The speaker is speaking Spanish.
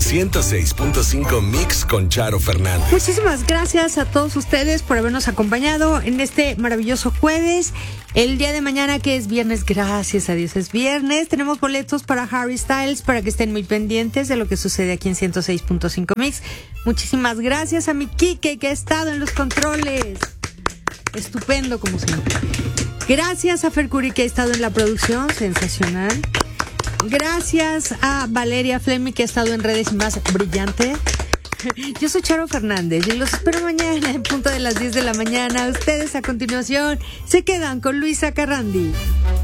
106.5 Mix con Charo Fernández. Muchísimas gracias a todos ustedes por habernos acompañado en este maravilloso jueves. El día de mañana, que es viernes, gracias a Dios es viernes, tenemos boletos para Harry Styles, para que estén muy pendientes de lo que sucede aquí en 106.5 Mix. Muchísimas gracias a mi Quique, que ha estado en los controles. Estupendo, como siempre. Gracias a Fercuri, que ha estado en la producción, sensacional. Gracias a Valeria Fleming, que ha estado en redes y más brillante. Yo soy Charo Fernández y los espero mañana en punto de las 10 de la mañana. Ustedes a continuación se quedan con Luisa Carrandi.